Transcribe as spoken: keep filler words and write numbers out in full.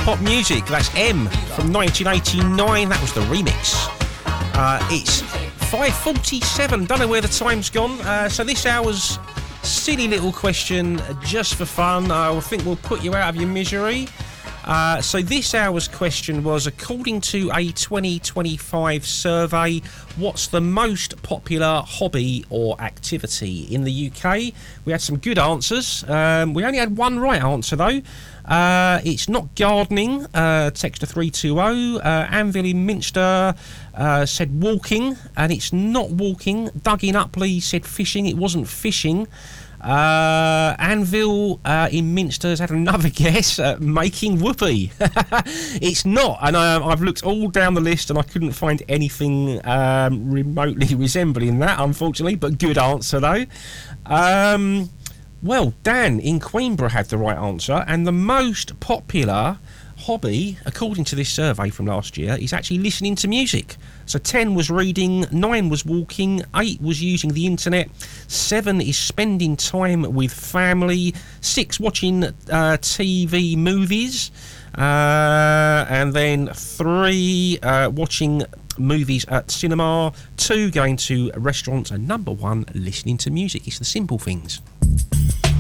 pop music. That's M from nineteen eighty-nine. That was the remix. Uh, it's five forty-seven. Don't know where the time's gone. Uh, so this hour's silly little question, just for fun. I think we'll put you out of your misery. Uh, so this hour's question was, according to a twenty twenty-five survey, what's the most popular hobby or activity in the U K? We had some good answers. Um, we only had one right answer, though. Uh, it's not gardening, uh, texter three two zero. Uh, Anvil in Minster uh, said walking, and it's not walking. Doug in Upley said fishing. It wasn't fishing. Uh, Anvil uh, in Minster has had another guess at making whoopee. It's not, and I, I've looked all down the list and I couldn't find anything um, remotely resembling that, unfortunately, but good answer though. Um, well, Dan in Queenborough had the right answer, and the most popular hobby, according to this survey from last year, is actually listening to music. So ten was reading, nine was walking, eight was using the internet, seven is spending time with family, six watching uh, T V movies, uh, and then three uh, watching movies at cinema, two going to restaurants, and number one listening to music. It's the simple things.